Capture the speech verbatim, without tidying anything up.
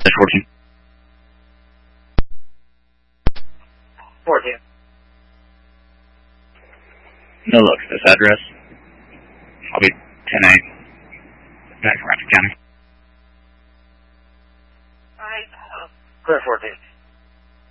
fourteen. fourteen. No look at this address. I'll be ten eight. Back from Rapid County. Alright. Clear fourteen.